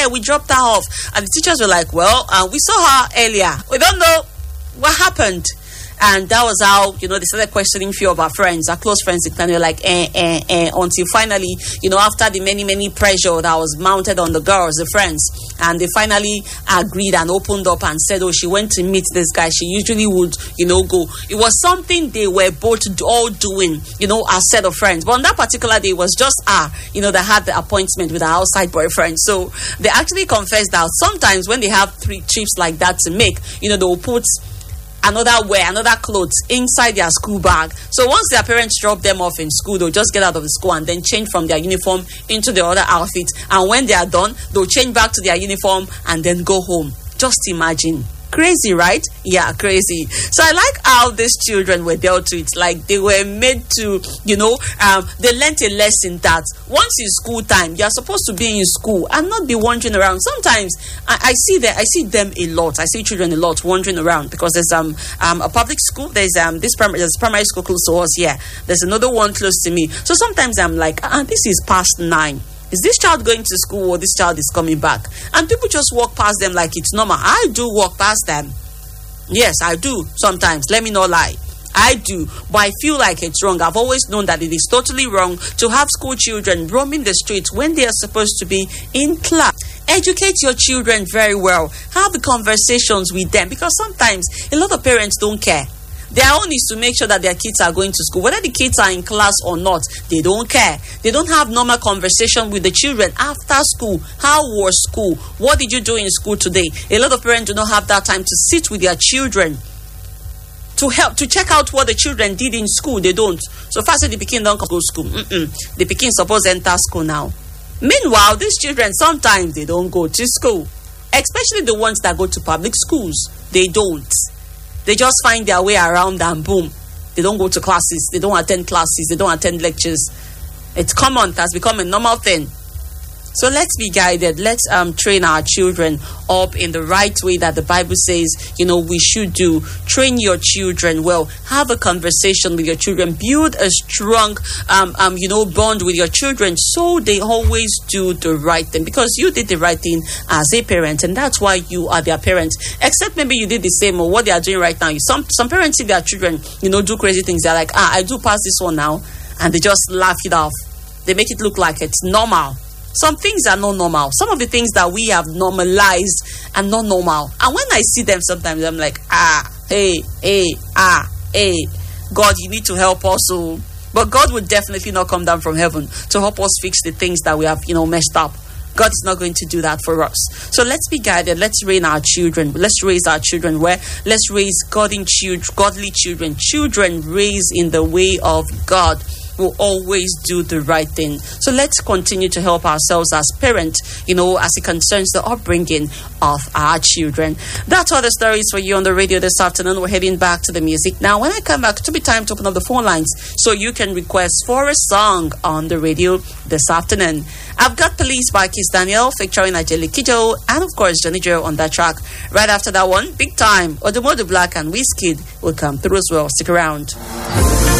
Yeah, we dropped her off. And the teachers were like, well, we saw her earlier. We don't know what happened. And that was how, they started questioning few of our friends, our close friends. And they were like, until finally, after the many, many pressure that was mounted on the girls, the friends, and they finally agreed and opened up and said, she went to meet this guy. She usually would, go. It was something they were both all doing, a set of friends. But on that particular day, it was just her, that had the appointment with her outside boyfriend. So they actually confessed that sometimes when they have 3 trips like that to make, they will put another clothes inside their school bag. So once their parents drop them off in school, they'll just get out of the school and then change from their uniform into the other outfit. And when they are done, they'll change back to their uniform and then go home. Just imagine. Crazy, right? Yeah, crazy. So I like how these children were dealt with. Like they were made to, they learnt a lesson that once it's school time, you're supposed to be in school and not be wandering around. Sometimes I see them a lot. I see children a lot wandering around because there's a public school. There's primary school close to us. Yeah, there's another one close to me. So sometimes I'm like, this is past 9. Is this child going to school or this child is coming back? And people just walk past them like it's normal. I do walk past them. Yes, I do sometimes. Let me not lie. I do. But I feel like it's wrong. I've always known that it is totally wrong to have school children roaming the streets when they are supposed to be in class. Educate your children very well. Have conversations with them because sometimes a lot of parents don't care. Their own is to make sure that their kids are going to school. Whether the kids are in class or not, they don't care. They don't have normal conversation with the children after school. How was school? What did you do in school today? A lot of parents do not have that time to sit with their children to help, to check out what the children did in school. They don't. So fast the pikin don't go to school. The pikin suppose enter school now. Meanwhile, these children, sometimes they don't go to school. Especially the ones that go to public schools. They don't. They just find their way around and boom. They don't go to classes. They don't attend classes. They don't attend lectures. It's common. It has become a normal thing. So let's be guided. Let's train our children up in the right way that the Bible says, we should do. Train your children well. Have a conversation with your children. Build a strong, bond with your children so they always do the right thing. Because you did the right thing as a parent, and that's why you are their parent. Except maybe you did the same or what they are doing right now. Some parents see their children, do crazy things. They're like, I do pass this one now, and they just laugh it off. They make it look like it's normal. Some things are not normal. Some of the things that we have normalized are not normal. And when I see them sometimes, I'm like, hey, God, you need to help us. But God will definitely not come down from heaven to help us fix the things that we have, messed up. God is not going to do that for us. So let's be guided. Let's raise our children. Let's raise our children where? Let's raise godly children. Children raised in the way of God will always do the right thing. So let's continue to help ourselves as parents, as it concerns the upbringing of our children. That's all the stories for you on the radio this afternoon. We're heading back to the music now. When I come back, it'll be time to open up the phone lines so you can request for a song on the radio this afternoon. I've got Police by Kiss Daniel featuring Ajeli Kijo and of course Johnny Joe on that track. Right after that one, Big Time, Odumodu Black and Wizkid will come through as well. Stick around.